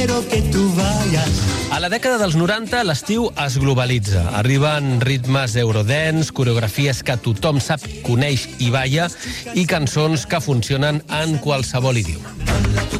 A la dècada dels 90, l'estiu es globalitza. Arriben ritmes eurodance, coreografies que tothom sap, coneix i balla i cançons que funcionen en qualsevol idioma.